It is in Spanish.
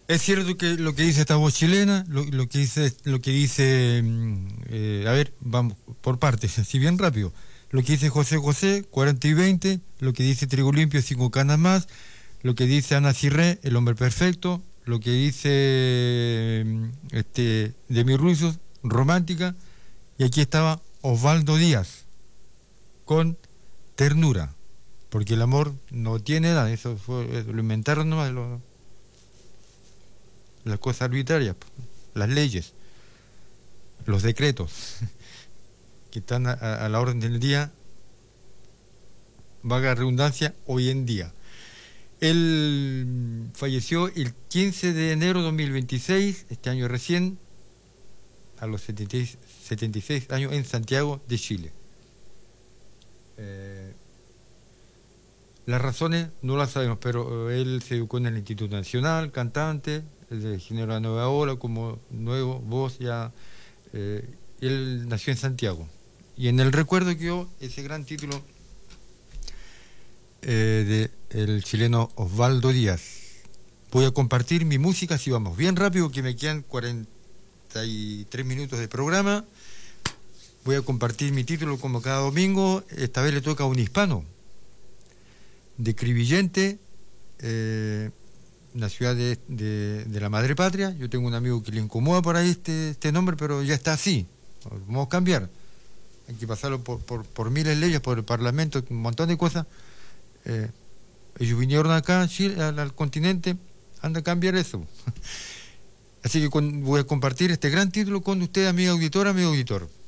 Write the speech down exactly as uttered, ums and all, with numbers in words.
Es cierto que lo que dice esta voz chilena, lo, lo que dice, lo que dice, mm, eh, a ver, vamos por partes, así bien rápido. Lo que dice José José, cuarenta y veinte, lo que dice Trigo Limpio, cinco canas más, lo que dice Ana Cirré, El hombre perfecto, lo que dice mm, este, Demi Ruizos, Romántica, y aquí estaba Osvaldo Díaz, con Ternura, porque el amor no tiene edad, eso fue, lo inventaron nomás los las cosas arbitrarias, las leyes, los decretos que están a, a la orden del día, vaga redundancia, hoy en día. Él falleció el quince de enero de dos mil veintiséis, este año recién, a los setenta y seis años, en Santiago de Chile. Eh, las razones no las sabemos, pero él se educó en el Instituto Nacional, cantante, de género La Nueva Ola, como nuevo, voz ya. Eh, él nació en Santiago. Y en el recuerdo quedó ese gran título eh, del chileno Osvaldo Díaz. Voy a compartir mi música, si vamos bien rápido, que me quedan cuarenta y tres minutos de programa. Voy a compartir mi título como cada domingo. Esta vez le toca a un hispano, de Cribillente, eh, una ciudad de, de, de la madre patria. Yo tengo un amigo que le incomoda por ahí este, este nombre, pero ya está así. Vamos a cambiar. Hay que pasarlo por, por, por miles de leyes, por el Parlamento, un montón de cosas. Eh, ellos vinieron acá a Chile, al, al continente, anda a cambiar eso. Así que con, voy a compartir este gran título con usted, amiga auditora, amigo auditor.